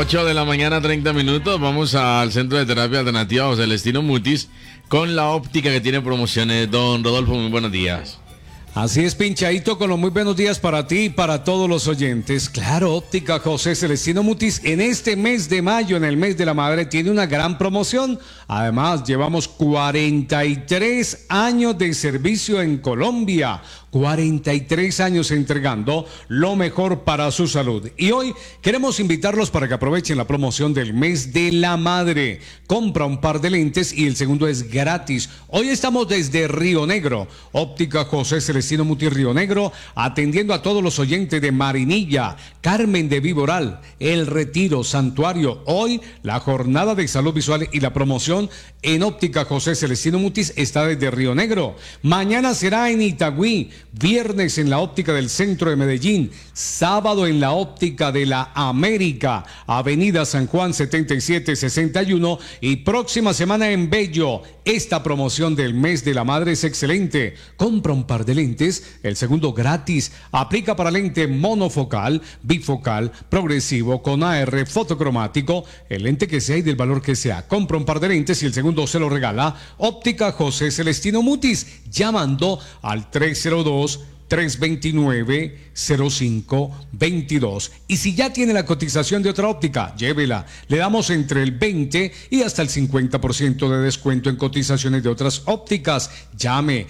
8 de la mañana, 30 minutos. Vamos al Centro de Terapia Alternativa José Celestino Mutis con la óptica que tiene promociones. Don Rodolfo, muy buenos días. Así es, Pinchadito, con los muy buenos días para ti y para todos los oyentes. Claro, Óptica José Celestino Mutis en este mes de mayo, en el mes de la madre, tiene una gran promoción. Además, llevamos 43 años de servicio en Colombia. 43 años entregando lo mejor para su salud. Y hoy queremos invitarlos para que aprovechen la promoción del mes de la madre. Compra un par de lentes y el segundo es gratis. Hoy estamos desde Río Negro. Óptica José Celestino Mutis Río Negro, atendiendo a todos los oyentes de Marinilla, Carmen de Viboral, El Retiro, Santuario. Hoy la jornada de salud visual y la promoción en Óptica José Celestino Mutis está desde Río Negro. Mañana será en Itagüí. Viernes en la óptica del centro de Medellín, sábado en la óptica de la América, Avenida San Juan 7761 y próxima semana en Bello. Esta promoción del mes de la madre es excelente. Compra un par de lentes, el segundo gratis. Aplica para lente monofocal, bifocal, progresivo, con AR fotocromático, el lente que sea y del valor que sea. Compra un par de lentes y el segundo se lo regala Óptica José Celestino Mutis, llamando al 302-329-0522. Y si ya tiene la cotización de otra óptica, llévela. Le damos entre el 20 y hasta el 50% de descuento en cotizaciones de otras ópticas. Llame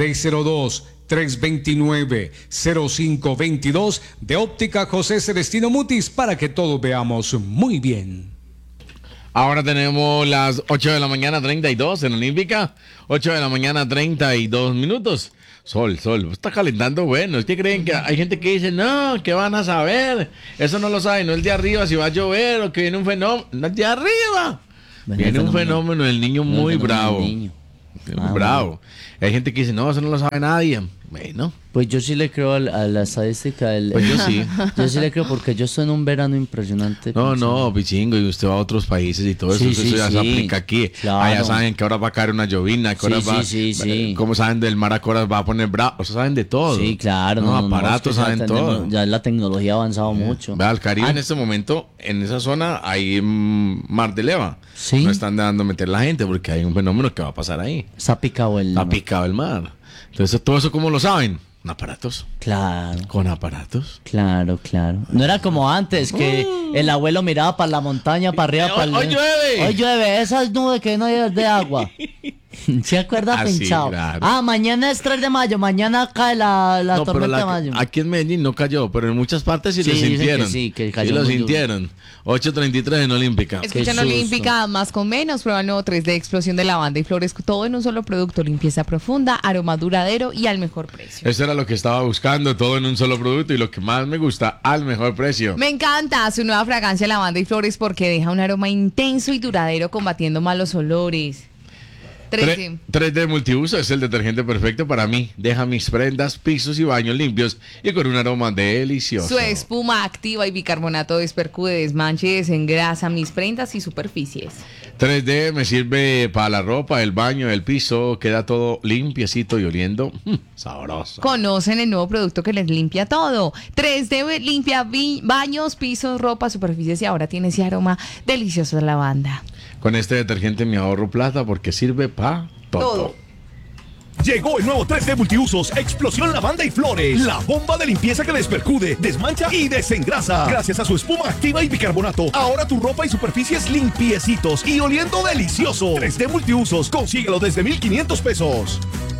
302-329-0522 de Óptica José Celestino Mutis para que todos veamos muy bien. Ahora tenemos las 8 de la mañana 32 en Olímpica. 8 de la mañana 32 minutos. Sol, está calentando bueno. Es que creen que hay gente que dice, no, ¿qué van a saber? Eso no lo saben, no el de arriba si va a llover o que viene un fenómeno. No el de arriba. Viene un fenómeno del niño muy bravo. Muy bravo. Hay gente que dice, no, eso no lo sabe nadie. Bueno. Pues yo sí le creo a la estadística. Pues yo sí. Yo sí le creo porque yo estoy en un verano impresionante. No, pichingo, y usted va a otros países y todo eso, eso ya se aplica aquí. Claro. Allá saben que ahora va a caer una llovina, que ahora va, como saben del mar, ahora va a poner bravo, o sea, saben de todo. Sí, claro. Aparatos, saben todo. Ya la tecnología ha avanzado mucho. Vea, al Caribe en este momento, en esa zona, hay mar de leva. Sí. No están dando a meter la gente porque hay un fenómeno que va a pasar ahí. Está picado el mar. Entonces, todo eso, ¿cómo lo saben? Con aparatos. Claro. Con aparatos. Claro. No era como antes, que el abuelo miraba para la montaña, para arriba, para el... ¡Hoy llueve! Hoy llueve, esas nubes que no hay de agua. ¿Se acuerda, Pinchado? Claro. Mañana es 3 de mayo, mañana cae la tormenta de mayo. Aquí en Medellín no cayó, pero en muchas partes sí lo sintieron. Que cayó. Sí lo sintieron. 8:33 en Olímpica. Escuchan Olímpica, más con menos, prueba el nuevo 3D Explosión de lavanda y flores, todo en un solo producto, limpieza profunda, aroma duradero y al mejor precio. Eso era lo que estaba buscando, todo en un solo producto y lo que más me gusta, al mejor precio. Me encanta su nueva fragancia lavanda y flores porque deja un aroma intenso y duradero combatiendo malos olores. 3D Multiuso es el detergente perfecto para mí. Deja mis prendas, pisos y baños limpios y con un aroma delicioso. Su espuma activa y bicarbonato despercude, desmanche y desengrasa mis prendas y superficies. 3D me sirve para la ropa, el baño, el piso. Queda todo limpiecito y oliendo sabroso. Conocen el nuevo producto que les limpia todo. 3D limpia baños, pisos, ropa, superficies y ahora tiene ese aroma delicioso de lavanda. Con este detergente me ahorro plata porque sirve para todo. Llegó el nuevo 3D Multiusos, Explosión Lavanda y Flores. La bomba de limpieza que despercude, desmancha y desengrasa. Gracias a su espuma activa y bicarbonato, ahora tu ropa y superficies limpiecitos y oliendo delicioso. 3D Multiusos, consíguelo desde 1,500 pesos.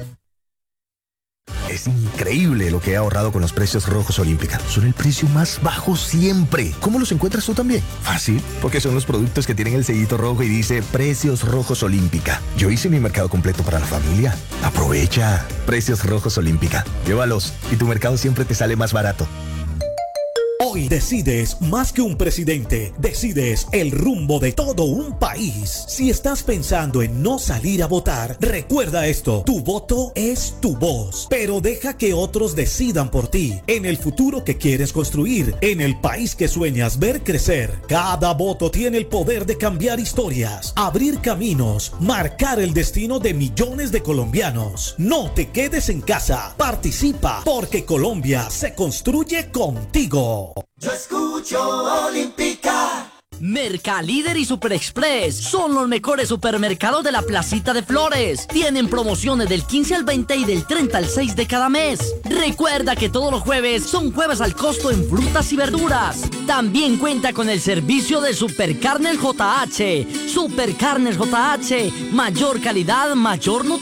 Es increíble lo que he ahorrado con los precios rojos Olímpica. Son el precio más bajo siempre. ¿Cómo los encuentras tú también? Fácil, porque son los productos que tienen el sellito rojo y dice Precios Rojos Olímpica. Yo hice mi mercado completo para la familia. Aprovecha. Precios Rojos Olímpica. Llévalos y tu mercado siempre te sale más barato. Hoy decides más que un presidente, decides el rumbo de todo un país. Si estás pensando en no salir a votar, recuerda esto, tu voto es tu voz, pero deja que otros decidan por ti, en el futuro que quieres construir, en el país que sueñas ver crecer. Cada voto tiene el poder de cambiar historias, abrir caminos, marcar el destino de millones de colombianos. No te quedes en casa, participa, porque Colombia se construye contigo. Yo escucho Olímpica. Mercalíder y Super Express son los mejores supermercados de la Placita de Flores. Tienen promociones del 15 al 20 y del 30 al 6 de cada mes. Recuerda que todos los jueves son jueves al costo en frutas y verduras. También cuenta con el servicio de Supercarnes JH. Supercarnes JH, mayor calidad, mayor nutrición.